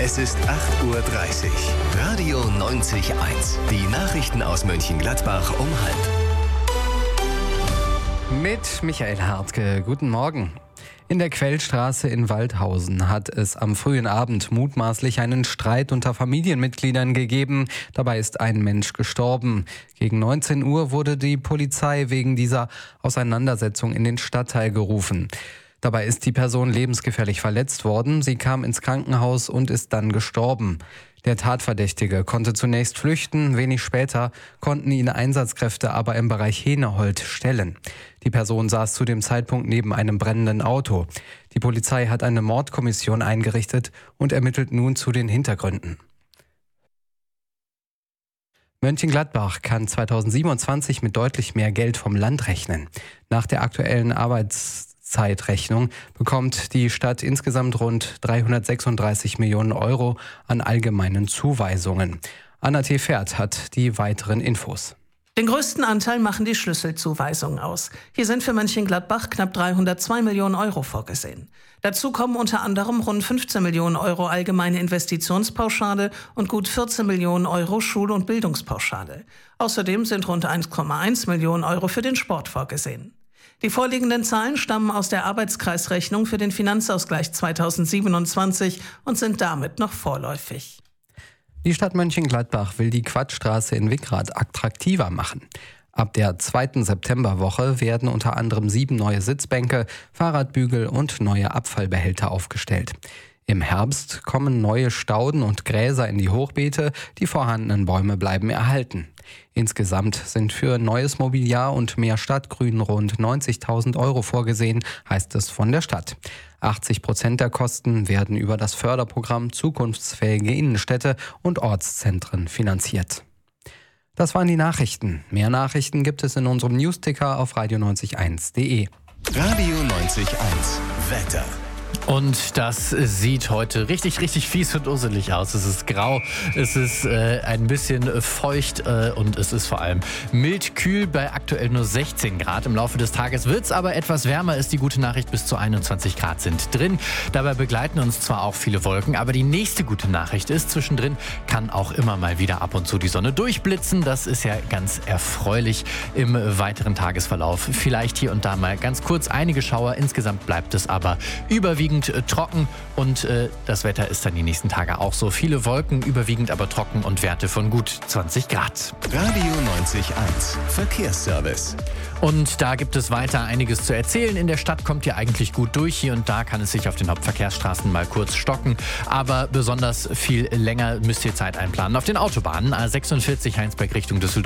Es ist 8:30 Uhr. Radio 90.1. Die Nachrichten aus Mönchengladbach um 12:30. Mit Michael Hartke. Guten Morgen. In der Quellstraße in Waldhausen hat es am frühen Abend mutmaßlich einen Streit unter Familienmitgliedern gegeben. Dabei ist ein Mensch gestorben. Gegen 19 Uhr wurde die Polizei wegen dieser Auseinandersetzung in den Stadtteil gerufen. Dabei ist die Person lebensgefährlich verletzt worden. Sie kam ins Krankenhaus und ist dann gestorben. Der Tatverdächtige konnte zunächst flüchten. Wenig später konnten ihn Einsatzkräfte aber im Bereich Henehold stellen. Die Person saß zu dem Zeitpunkt neben einem brennenden Auto. Die Polizei hat eine Mordkommission eingerichtet und ermittelt nun zu den Hintergründen. Mönchengladbach kann 2027 mit deutlich mehr Geld vom Land rechnen. Nach der aktuellen Arbeitszeitrechnung bekommt die Stadt insgesamt rund 336 Millionen Euro an allgemeinen Zuweisungen. Anna T. Fährt hat die weiteren Infos. Den größten Anteil machen die Schlüsselzuweisungen aus. Hier sind für Mönchengladbach knapp 302 Millionen Euro vorgesehen. Dazu kommen unter anderem rund 15 Millionen Euro allgemeine Investitionspauschale und gut 14 Millionen Euro Schul- und Bildungspauschale. Außerdem sind rund 1,1 Millionen Euro für den Sport vorgesehen. Die vorliegenden Zahlen stammen aus der Arbeitskreisrechnung für den Finanzausgleich 2027 und sind damit noch vorläufig. Die Stadt Mönchengladbach will die Quadstraße in Wickrath attraktiver machen. Ab der 2. Septemberwoche werden unter anderem 7 neue Sitzbänke, Fahrradbügel und neue Abfallbehälter aufgestellt. Im Herbst kommen neue Stauden und Gräser in die Hochbeete, die vorhandenen Bäume bleiben erhalten. Insgesamt sind für neues Mobiliar und mehr Stadtgrün rund 90.000 Euro vorgesehen, heißt es von der Stadt. 80% der Kosten werden über das Förderprogramm Zukunftsfähige Innenstädte und Ortszentren finanziert. Das waren die Nachrichten. Mehr Nachrichten gibt es in unserem Newsticker auf radio901.de. Radio 90.1. Wetter. Und das sieht heute richtig fies und usselig aus. Es ist grau, es ist ein bisschen feucht und es ist vor allem mild kühl bei aktuell nur 16 Grad. Im Laufe des Tages wird es aber etwas wärmer, ist die gute Nachricht, bis zu 21 Grad sind drin. Dabei begleiten uns zwar auch viele Wolken, aber die nächste gute Nachricht ist, zwischendrin kann auch immer mal wieder ab und zu die Sonne durchblitzen. Das ist ja ganz erfreulich im weiteren Tagesverlauf. Vielleicht hier und da mal ganz kurz einige Schauer. Insgesamt bleibt es aber überwiegend trocken und das Wetter ist dann die nächsten Tage auch so. Viele Wolken, überwiegend aber trocken und Werte von gut 20 Grad. Radio 90.1 Verkehrsservice. Und da gibt es weiter einiges zu erzählen. In der Stadt kommt ihr eigentlich gut durch. Hier und da kann es sich auf den Hauptverkehrsstraßen mal kurz stocken. Aber besonders viel länger müsst ihr Zeit einplanen auf den Autobahnen. A46 Heinsberg Richtung Düsseldorf.